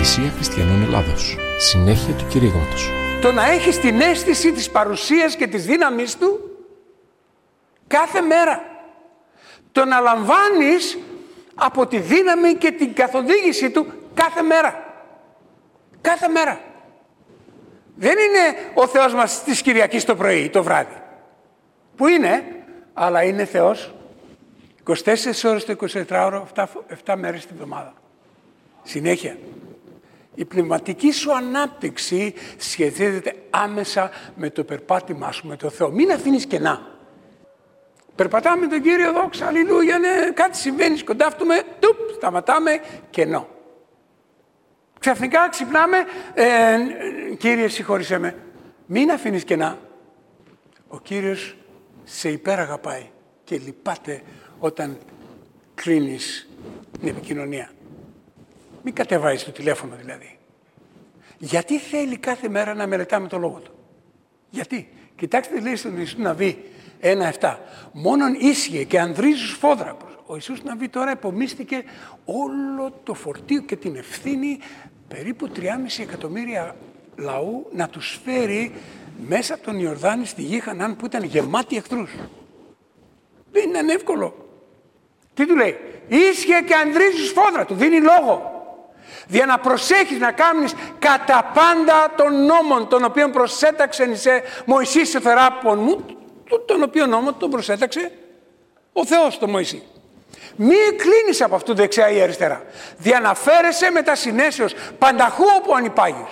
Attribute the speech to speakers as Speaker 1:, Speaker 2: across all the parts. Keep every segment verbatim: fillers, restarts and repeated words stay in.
Speaker 1: Εκκλησία Χριστιανών Ελλάδος. Συνέχεια του κηρύγματος.
Speaker 2: Το να έχεις την αίσθηση της παρουσίας και της δύναμης του κάθε μέρα. Το να λαμβάνεις από τη δύναμη και την καθοδήγηση του κάθε μέρα. Κάθε μέρα. Δεν είναι ο Θεός μας της Κυριακής το πρωί ή το βράδυ. Που είναι, αλλά είναι Θεός είκοσι τέσσερις ώρες το εικοσιτετράωρο, επτά μέρες την εβδομάδα. Συνέχεια. Η πνευματική σου ανάπτυξη σχετίζεται άμεσα με το περπάτημά σου με τον Θεό. Μην αφήνεις κενά. Περπατάμε με τον Κύριο, δόξα, αλληλούια, ναι, κάτι συμβαίνει, σκοντάφτουμε, τουπ, σταματάμε, κενό. Ξαφνικά ξυπνάμε, ε, Κύριε συγχώρησέ με, μην αφήνεις κενά. Ο Κύριος σε υπεραγαπάει και λυπάται όταν κλείνεις την επικοινωνία. Μην κατεβάζεις το τηλέφωνο δηλαδή. Γιατί θέλει κάθε μέρα να μελετάμε το Λόγο Του. Γιατί. Κοιτάξτε λέει στον Ιησού Ναβί ένα επτά. Μόνον ίσχυε και ανδρίζουν σφόδρα. Ο Ιησούς Ναβί τώρα επομίστηκε όλο το φορτίο και την ευθύνη περίπου τριάμισι εκατομμύρια λαού να τους φέρει μέσα από τον Ιορδάνη στη γη Χανάν που ήταν γεμάτη εχθρούς. Δεν ήταν εύκολο. Τι του λέει. Ίσχυε και ανδρίζουν σφόδρα. Του δίνει λόγο. Για να προσέχεις να κάνεις κατά πάντα των νόμων τον οποίον προσέταξε σε Μωυσής σε θεράπων μου, τον οποίο νόμο τον προσέταξε ο Θεός τον Μωυσή. Μη κλείνεις από αυτού δεξιά ή αριστερά. Διαναφέρεσαι με τα συνέσεως πανταχού όπου ανυπάγεις.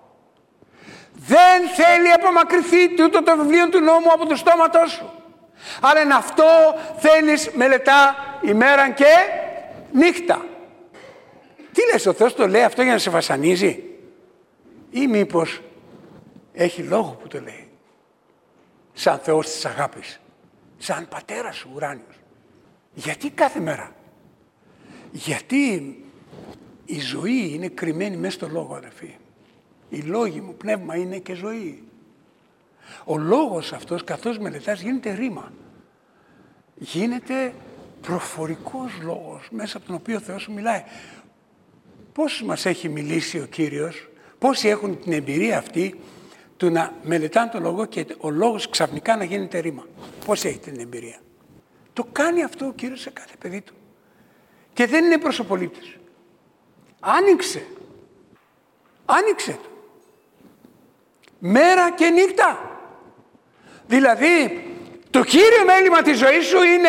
Speaker 2: Δεν θέλει απομακρυνθεί τούτο το βιβλίο του νόμου από το στόματό σου. Αλλά εν αυτό θέλεις μελετά ημέραν και νύχτα. Τι λες, ο Θεός το λέει αυτό για να σε βασανίζει ή μήπως έχει λόγο που το λέει. Σαν Θεός της αγάπης, σαν πατέρας σου ουράνιος. Γιατί κάθε μέρα. Γιατί η ζωή είναι κρυμμένη μέσα στο λόγο, αδερφοί. Οι λόγοι μου, πνεύμα είναι και ζωή. Ο λόγος αυτός καθώς μελετάς γίνεται ρήμα. Γίνεται προφορικός λόγος μέσα από τον οποίο ο Θεός σου μιλάει. Πώς μας έχει μιλήσει ο Κύριος, πόσοι έχουν την εμπειρία αυτή του να μελετάνε τον λόγο και ο λόγος ξαφνικά να γίνεται ρήμα. Πόσοι έχει την εμπειρία. Το κάνει αυτό ο Κύριος σε κάθε παιδί του. Και δεν είναι προσωπολήπτης. Άνοιξε. Άνοιξε το. Μέρα και νύχτα. Δηλαδή, το κύριο μέλημα της ζωής σου είναι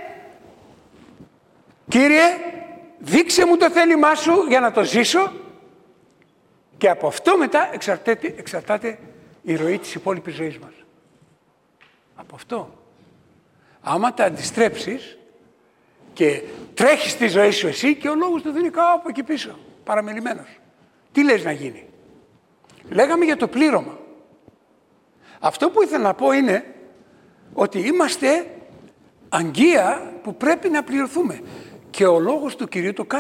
Speaker 2: Κύριε, δείξε μου το θέλημά σου για να το ζήσω και από αυτό μετά εξαρτάται, εξαρτάται η ροή της υπόλοιπης ζωής μας. Από αυτό. Άμα τα αντιστρέψεις και τρέχεις τη ζωή σου εσύ και ο λόγος του δίνει κάπου εκεί πίσω, παραμελημένος. Τι λες να γίνει. Λέγαμε για το πλήρωμα. Αυτό που ήθελα να πω είναι ότι είμαστε αγγεία που πρέπει να πληρωθούμε. Και ο λόγος του Κυρίου το κάνει.